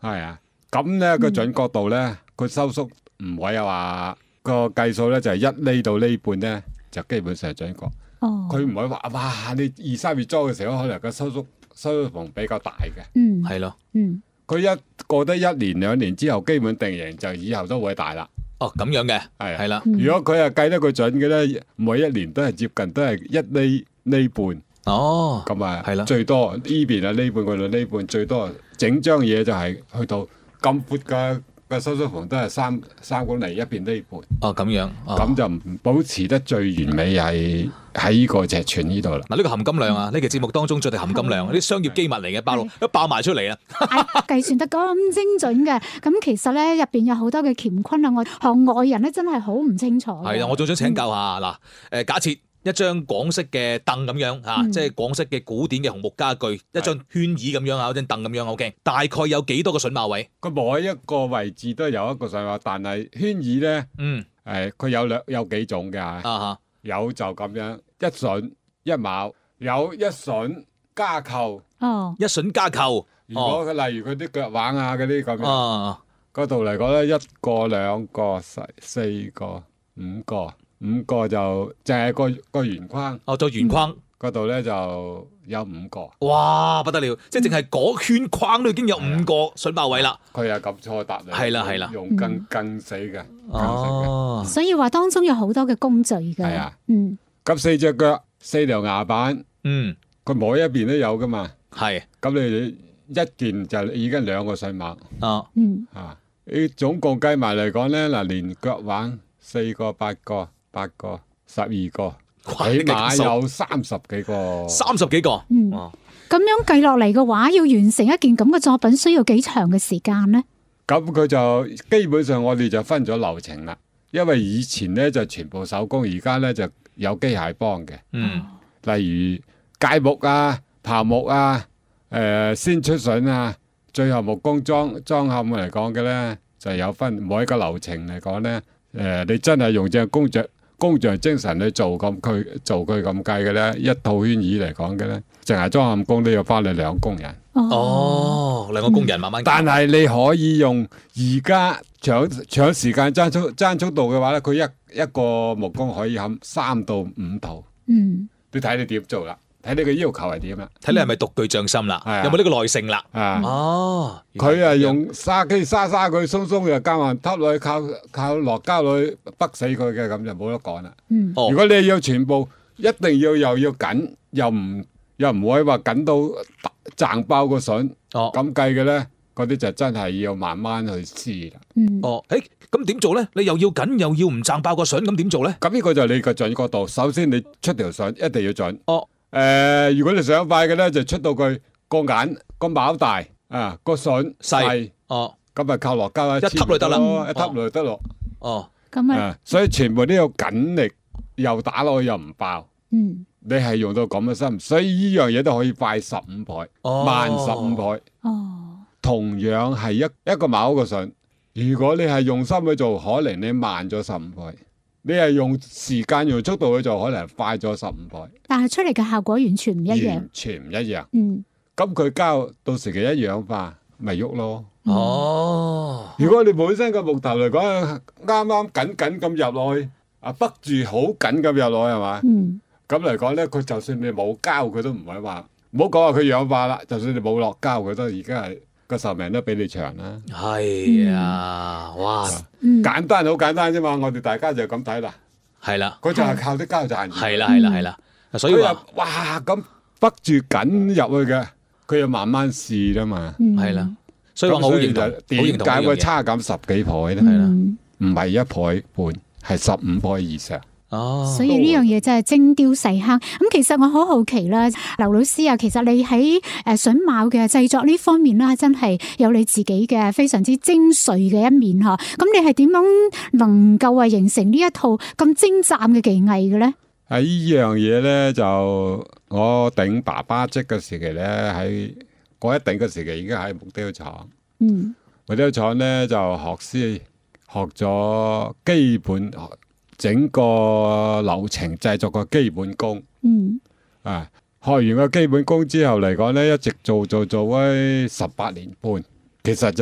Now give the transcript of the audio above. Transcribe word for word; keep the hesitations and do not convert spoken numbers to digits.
係啊，咁咧個準確度咧，佢收縮唔會話個計數咧，就係一厘到厘半咧，就基本上係準確。 哦， 佢唔會話哇，你二三月租嘅時候，可能個收縮收縮比較大嘅。 嗯， 係咯。 嗯， 佢一過得一年兩年之後，基本定型就以後都會大啦。 哦，咁樣嘅， 係係啦。 如果佢係計得佢準嘅咧，每一年都係接近都係一厘厘半。 哦， 咁啊， 係啦， 最多呢邊啊呢半嗰度呢半，最多整張嘢就係去到咁闊嘅嘅收縮縫都係三三公里一邊呢半。 哦咁樣， 咁就唔保持得最完美係喺呢個尺寸呢度啦。 嗱，呢個含金量啊，呢期節目當中最大含金量，啲商業機密嚟嘅，爆露都爆埋出嚟啦。 計算得咁精準嘅，咁其實咧入邊有好多嘅乾坤啊，我行外人咧真係好唔清楚。 係啊，我仲想請教下嗱，誒假設一張港式嘅凳咁樣嚇，即係港式嘅古典嘅紅木家具，一張圈椅咁樣啊，一張凳咁樣 ，OK， 大概有幾多個榫卯位？ 佢每一個位置都有一個榫卯，但係圈椅咧， 嗯， 誒佢有兩有幾種嘅嚇， 啊有就咁樣一榫一卯，有一榫加扣。 哦， 一榫加扣。 如果佢例如佢啲腳橫啊嗰啲咁樣， 啊， 嗰度嚟講咧，一個兩個四四個五個五個就淨係個個圓框。 哦，做圓框嗰度咧就有五個。 哇，不得了！即係淨係嗰圈框都已經有五個榫卯位啦。 佢係咁錯答你。 係啦係啦， 用更更死嘅。 哦， 所以話當中有好多嘅工序嘅。 係啊， 嗯。 咁四隻腳四條牙板， 嗯， 佢每一邊都有噶嘛。 係。 咁你一件就已經兩個榫卯。 啊。 嗯。 啊，你總共計埋嚟講咧，嗱，連腳橫四個、八個、八個、十二個，起碼有三十幾個。 三十幾個。 嗯。咁樣計落嚟嘅話，要完成一件咁嘅作品，需要幾長嘅時間呢？ 咁佢就基本上我哋就分咗流程啦，因為以前咧就全部手工，而家咧就有機械幫嘅。 嗯。 例如界木啊、刨木啊、誒、呃、先出榫啊，最後木工裝裝嵌嚟講嘅咧，就有分每一個流程嚟講咧，誒、呃、你真係用正工匠工匠精神去做咁佢做佢咁計嘅咧，一套圈椅嚟講嘅咧，淨係裝嵌工都要花你兩工人。 哦，兩個工人慢慢。 但係你可以用而家搶搶時間爭速爭速度嘅話咧，佢一一個木工可以冚三到五套。 嗯， 你睇你點做啦，睇你嘅要求係點啦， 睇你係咪獨具匠心啦， 啊、 有冇呢個耐性啦？ 啊， 哦， 佢係用沙機沙沙佢鬆鬆嘅膠硬揼落去，靠靠落膠落去北死佢嘅，咁就冇得講啦。 嗯， 如果你要全部一定要又要緊，又唔又唔會話緊到掙爆個筍， 哦， 咁計嘅咧，嗰啲就真係要慢慢去試啦。 嗯， 哦，誒，咁點做咧？你又要緊又要唔掙爆個筍，咁點做咧？ 咁呢個就係你個準確度。首先你出條筍一定要準。 哦， 誒、呃，如果你想快嘅咧，就出到佢個眼個卯大啊，個筍細。 哦， 咁咪靠落膠啦， 一揼就得啦， 一揼就得落。 哦， 咁啊， 所以全部都要緊力，又打落去又唔爆。 嗯， 你係用到咁嘅心，所以呢樣嘢都可以快十五倍， 哦、 慢十五倍。 哦， 同樣係一一個卯個筍，如果你係用心去做，可能你慢咗十五倍；你係用時間用速度去做，可能快咗十五倍。 但係出嚟嘅效果完全唔一樣， 完全唔一樣。 嗯， 咁佢膠到時期一氧化，咪喐咯。 哦， 如果你本身個木頭嚟講，啱啱緊緊咁入落去，啊，北住好緊咁入落去係嘛？ 嗯。 咁嚟講咧，佢就算你冇膠，佢都唔會話，唔好講話佢氧化啦。就算你冇落膠，佢都而家係個壽命都比你長啦。 係啊，哇， 嗯、 簡單好簡單啫嘛，我哋大家就咁睇啦。 係啦， 佢就係靠啲膠賺錢。 係啦，係啦，係啦，所以話哇咁北住緊入去嘅，佢要慢慢試啦嘛。 係啦，所以話我好認同，好認同。 點解會差減十幾倍咧？ 係啦， 唔係一倍半，係十五倍以上。 哦， 所以呢樣嘢真係精雕細刻。咁其實我好好奇啦，劉老師啊，其實你喺誒榫卯嘅製作呢方面啦，真係有你自己嘅非常之精髓嘅一面嗬。咁你係點樣能夠話形成呢一套咁精湛嘅技藝嘅咧？ 喺呢樣嘢咧，就我頂爸爸職嘅時期咧，喺我一頂嘅時期已經喺木雕廠。 嗯， 木雕廠咧就學師學咗基本。整個流程製作個基本功， 嗯， 啊，學完個基本功之後嚟講咧，一直做做做咗十八年半，其實就